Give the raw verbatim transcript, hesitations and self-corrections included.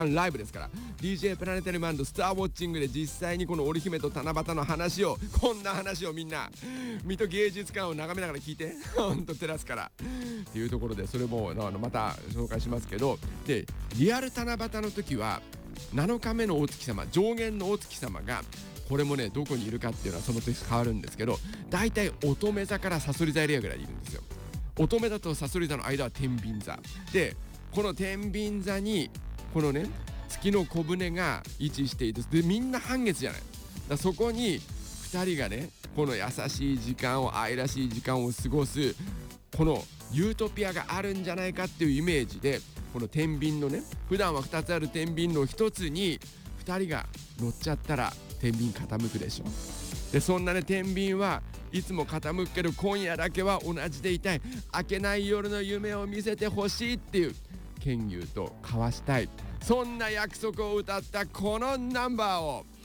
ライブですから、 ディージェー プラネタリウム&スターウォッチングで実際にこの織姫と七夕の話を、こんな話をみんな水戸芸術館を眺めながら聞いてほんとテラスからっていうところで、それもあのまた紹介しますけど、でリアル七夕の時はなのかめのお月様、上限のお月様が、これもねどこにいるかっていうのはその時変わるんですけど、だいたい乙女座からさそり座エリアぐらいにいるんですよ。乙女座とさそり座の間は天秤座で、この天秤座にこのね月の小舟が位置していて、でみんな半月じゃない。だそこにふたりがねこの優しい時間を、愛らしい時間を過ごす、このユートピアがあるんじゃないかっていうイメージで、この天秤のね、普段はふたつある天秤のひとつにふたりが乗っちゃったら天秤傾くでしょ。でそんなね天秤はいつも傾くけど、今夜だけは同じでいたい、明けない夜の夢を見せてほしいっていう剣友と交わしたい、そんな約束を歌ったこのナンバーを